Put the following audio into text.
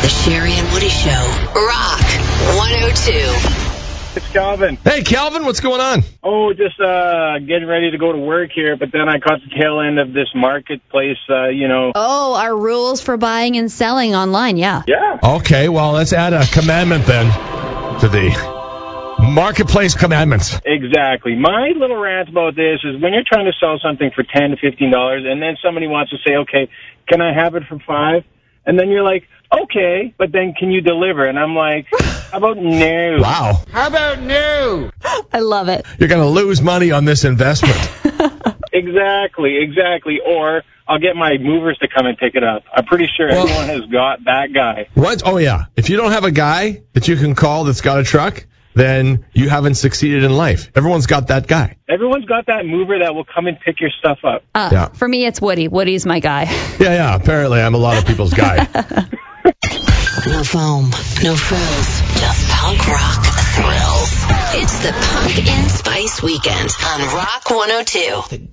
The Sherry and Woody Show. Rock 102. It's Calvin. Hey, Calvin, what's going on? Oh, just getting ready to go to work here, but then I caught the tail end of this marketplace, Oh, our rules for buying and selling online, yeah. Yeah. Okay, well, let's add a commandment then to the marketplace commandments. Exactly. My little rant about this is when you're trying to sell something for $10 to $15 and then somebody wants to say, okay, can I have it for $5? And then you're like, okay, but then can you deliver? And I'm like, how about no? Wow. How about no? I love it. You're going to lose money on this investment. Exactly. Or I'll get my movers to come and pick it up. I'm pretty sure everyone has got that guy. What? Oh, yeah. If you don't have a guy that you can call that's got a truck, then you haven't succeeded in life. Everyone's got that guy. Everyone's got that mover that will come and pick your stuff up. Yeah. For me, it's Woody. Woody's my guy. Yeah. Apparently, I'm a lot of people's guy. No foam, no frills, just punk rock thrills. It's the Punk in Spice Weekend on Rock 102.